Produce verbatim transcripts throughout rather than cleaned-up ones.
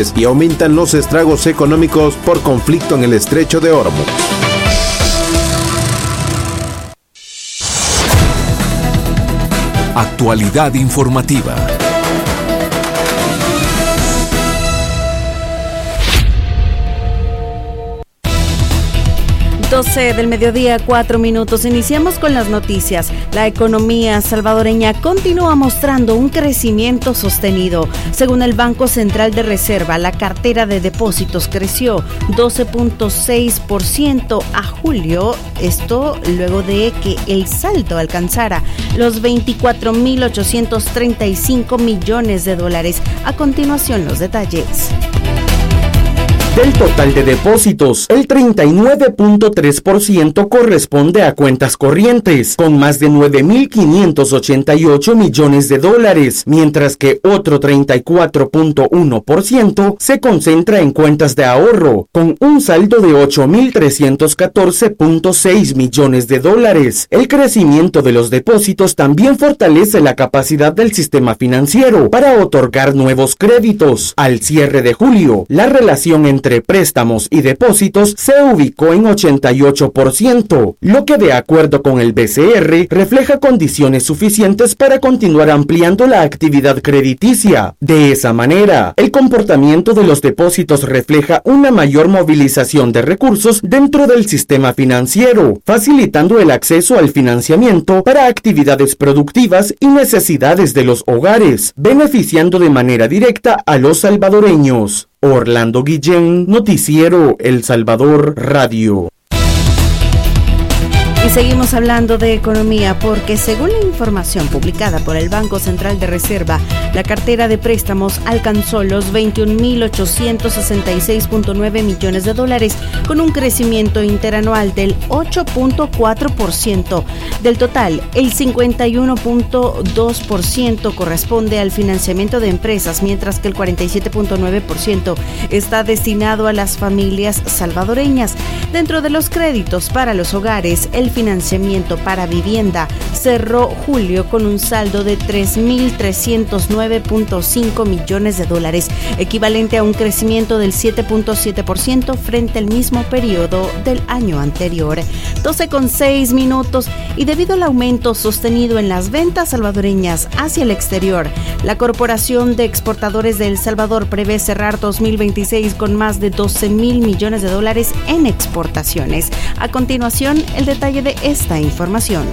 y aumentan los estragos económicos por conflicto en el estrecho de Hormuz. Actualidad informativa. doce del mediodía, cuatro minutos. Iniciamos con las noticias. La economía salvadoreña continúa mostrando un crecimiento sostenido. Según el Banco Central de Reserva, la cartera de depósitos creció doce punto seis por ciento a julio. Esto luego de que el saldo alcanzara los veinticuatro mil ochocientos treinta y cinco millones de dólares. A continuación, los detalles. Del total de depósitos, el treinta y nueve punto tres por ciento corresponde a cuentas corrientes, con más de nueve mil quinientos ochenta y ocho millones de dólares, mientras que otro treinta y cuatro punto uno por ciento se concentra en cuentas de ahorro, con un saldo de ocho mil trescientos catorce punto seis millones de dólares. El crecimiento de los depósitos también fortalece la capacidad del sistema financiero para otorgar nuevos créditos. Al cierre de julio, la relación entre entre préstamos y depósitos se ubicó en ochenta y ocho por ciento, lo que de acuerdo con el B C R refleja condiciones suficientes para continuar ampliando la actividad crediticia. De esa manera, el comportamiento de los depósitos refleja una mayor movilización de recursos dentro del sistema financiero, facilitando el acceso al financiamiento para actividades productivas y necesidades de los hogares, beneficiando de manera directa a los salvadoreños. Orlando Guillén, Noticiero El Salvador Radio. Y seguimos hablando de economía porque según la información publicada por el Banco Central de Reserva, la cartera de préstamos alcanzó los veintiún mil ochocientos sesenta y seis punto nueve millones de dólares con un crecimiento interanual del ocho punto cuatro por ciento. Del total, el cincuenta y uno punto dos por ciento corresponde al financiamiento de empresas, mientras que el cuarenta y siete punto nueve por ciento está destinado a las familias salvadoreñas. Dentro de los créditos para los hogares, el financiamiento para vivienda cerró julio con un saldo de tres mil trescientos nueve punto cinco millones de dólares, equivalente a un crecimiento del siete punto siete por ciento frente al mismo periodo del año anterior. doce con seis minutos. Y debido al aumento sostenido en las ventas salvadoreñas hacia el exterior, la Corporación de Exportadores de El Salvador prevé cerrar dos mil veintiséis con más de doce mil millones de dólares en exportaciones. A continuación, el detalle de esta información.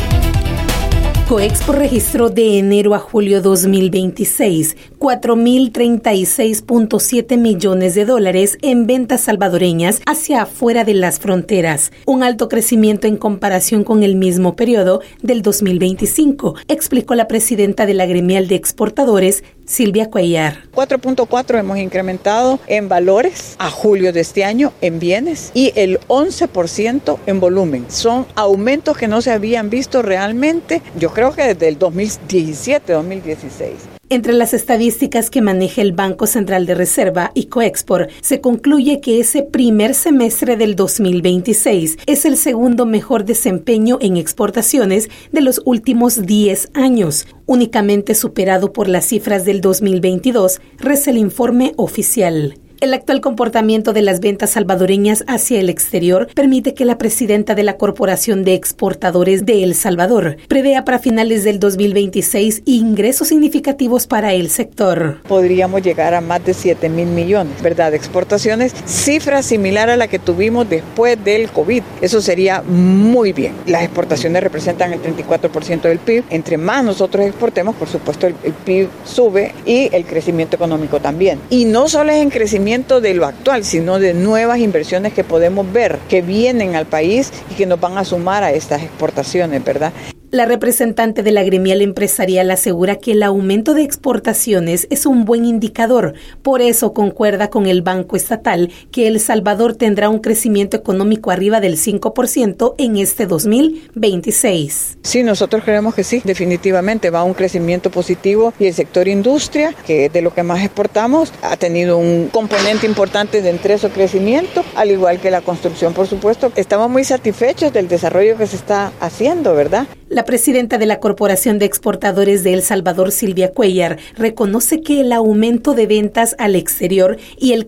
Coexpo registró de enero a julio dos mil veintiséis cuatro mil treinta y seis punto siete millones de dólares en ventas salvadoreñas hacia afuera de las fronteras, un alto crecimiento en comparación con el mismo periodo del dos mil veinticinco, explicó la presidenta de la Gremial de Exportadores, Silvia Cuellar. cuatro punto cuatro hemos incrementado en valores a julio de este año en bienes y el once por ciento en volumen. Son aumentos que no se habían visto realmente, yo creo que desde el dos mil diecisiete, dos mil dieciséis. Entre las estadísticas que maneja el Banco Central de Reserva y Coexport, se concluye que ese primer semestre del dos mil veintiséis es el segundo mejor desempeño en exportaciones de los últimos diez años, únicamente superado por las cifras del dos mil veintidós, reza el informe oficial. El actual comportamiento de las ventas salvadoreñas hacia el exterior permite que la presidenta de la Corporación de Exportadores de El Salvador prevea para finales del dos mil veintiséis ingresos significativos para el sector. Podríamos llegar a más de siete mil millones, ¿verdad? De exportaciones, cifra similar a la que tuvimos después del COVID. Eso sería muy bien. Las exportaciones representan el treinta y cuatro por ciento del P I B. Entre más nosotros exportemos, por supuesto, el, el P I B sube y el crecimiento económico también. Y no solo es en crecimiento de lo actual, sino de nuevas inversiones que podemos ver que vienen al país y que nos van a sumar a estas exportaciones, ¿verdad? La representante de la gremial empresarial asegura que el aumento de exportaciones es un buen indicador. Por eso concuerda con el Banco Estatal que El Salvador tendrá un crecimiento económico arriba del cinco por ciento en este dos mil veintiséis. Sí, nosotros creemos que sí, definitivamente va a un crecimiento positivo y el sector industria, que es de lo que más exportamos, ha tenido un componente importante dentro de ese crecimiento, al igual que la construcción, por supuesto. Estamos muy satisfechos del desarrollo que se está haciendo, ¿verdad? La presidenta de la Corporación de Exportadores de El Salvador, Silvia Cuellar, reconoce que el aumento de ventas al exterior y el